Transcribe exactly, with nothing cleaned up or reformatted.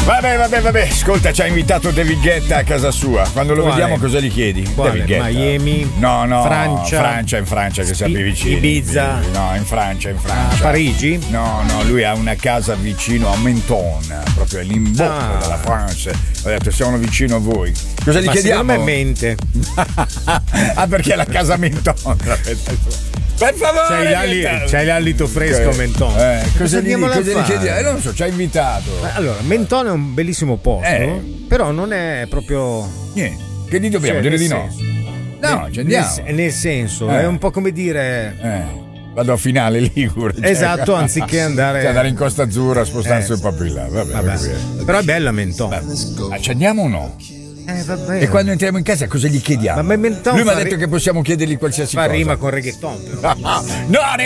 Vabbè, vabbè, vabbè. Ascolta, ci ha invitato David Guetta a casa sua. Quando lo Quale? vediamo, cosa gli chiedi? Quale? David Guetta. Miami? No, no. Francia? Francia, in Francia, che siamo vicini. Ibiza? No, in Francia, in Francia. A Parigi? No, no, lui ha una casa vicino a Menton, proprio all'imbocco Ah. della Francia. Ho detto, siamo vicino a voi. Cosa gli Ma chiediamo? secondo me mente. Ah, perché la casa Menton. Per favore, C'hai, l'ali- c'hai l'alito fresco a Menton. Eh, cosa gli, andiamo a cosa gli fare? chiediamo? Eh, non so, ci ha invitato. Allora, Menton è un bellissimo posto, Eh. però non è proprio. Niente. Che gli dobbiamo Cioè, dire di nel no? senso. No, ci andiamo. Nel, nel senso, Eh. è un po' come dire. Eh, vado a finale Ligure. Esatto, anziché andare. Cioè, andare in Costa Azzurra, spostarsi Eh. un po' più in là. Vabbè, Vabbè. vabbè. Però è bella Menton. Ma ci andiamo o no? Eh, vabbè. E quando entriamo in casa cosa gli chiediamo? Ma Menton Lui mi ha fa detto ri- che possiamo chiedergli qualsiasi fa cosa. rima con reggaeton, però. No,